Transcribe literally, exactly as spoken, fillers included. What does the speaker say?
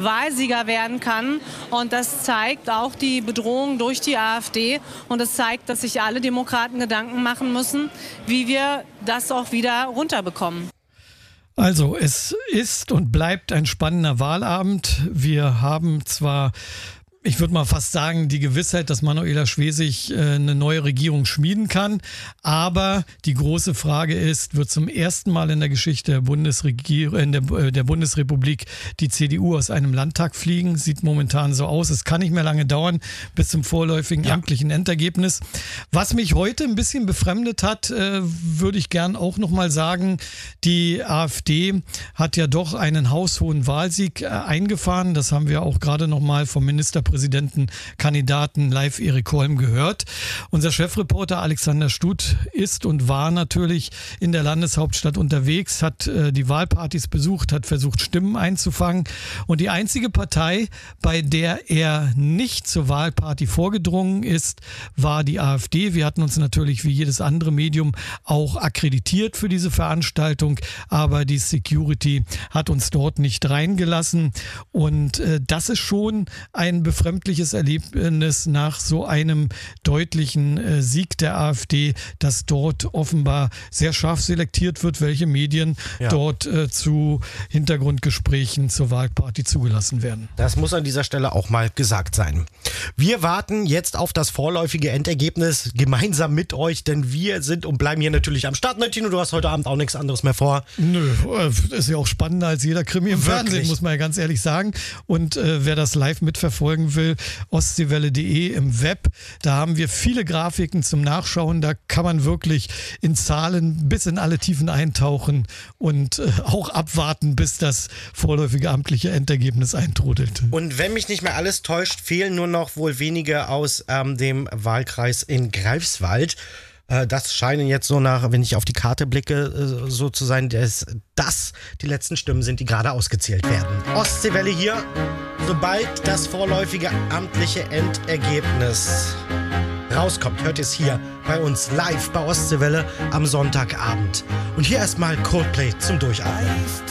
Wahlsieger werden kann. Und das zeigt auch die Bedrohung durch die AfD. Und es zeigt, dass sich alle Demokraten Gedanken machen müssen, wie wir das auch wieder runterbekommen. Also es ist und bleibt ein spannender Wahlabend. Wir haben zwar, ich würde mal fast sagen, die Gewissheit, dass Manuela Schwesig äh, eine neue Regierung schmieden kann. Aber die große Frage ist, wird zum ersten Mal in der Geschichte der, Bundesregier in der, äh, der Bundesrepublik die C D U aus einem Landtag fliegen? Sieht momentan so aus. Es kann nicht mehr lange dauern bis zum vorläufigen ja. amtlichen Endergebnis. Was mich heute ein bisschen befremdet hat, äh, würde ich gern auch nochmal sagen, die AfD hat ja doch einen haushohen Wahlsieg äh, eingefahren. Das haben wir auch gerade nochmal vom Ministerpräsidenten Präsidentenkandidaten live Erik Holm gehört. Unser Chefreporter Alexander Stuth ist und war natürlich in der Landeshauptstadt unterwegs, hat äh, die Wahlpartys besucht, hat versucht, Stimmen einzufangen. Und die einzige Partei, bei der er nicht zur Wahlparty vorgedrungen ist, war die AfD. Wir hatten uns natürlich wie jedes andere Medium auch akkreditiert für diese Veranstaltung, aber die Security hat uns dort nicht reingelassen. Und äh, das ist schon ein befremdliches Erlebnis nach so einem deutlichen äh, Sieg der AfD, dass dort offenbar sehr scharf selektiert wird, welche Medien ja. dort äh, zu Hintergrundgesprächen zur Wahlparty zugelassen werden. Das muss an dieser Stelle auch mal gesagt sein. Wir warten jetzt auf das vorläufige Endergebnis gemeinsam mit euch, denn wir sind und bleiben hier natürlich am Start. Tino, du hast heute Abend auch nichts anderes mehr vor. Nö, ist ja auch spannender als jeder Krimi im Wirklich? Fernsehen, muss man ja ganz ehrlich sagen. Und äh, wer das live mitverfolgen will, ostseewelle punkt de im Web. Da haben wir viele Grafiken zum Nachschauen. Da kann man wirklich in Zahlen bis in alle Tiefen eintauchen und äh, auch abwarten, bis das vorläufige amtliche Endergebnis eintrudelt. Und wenn mich nicht mehr alles täuscht, fehlen nur noch wohl wenige aus ähm, dem Wahlkreis in Greifswald. Äh, das scheinen jetzt so nach, wenn ich auf die Karte blicke, äh, so zu sein, dass das die letzten Stimmen sind, die gerade ausgezählt werden. Ostseewelle hier. Sobald das vorläufige amtliche Endergebnis rauskommt, hört ihr es hier bei uns live bei Ostseewelle am Sonntagabend. Und hier erstmal Coldplay zum Durchatmen.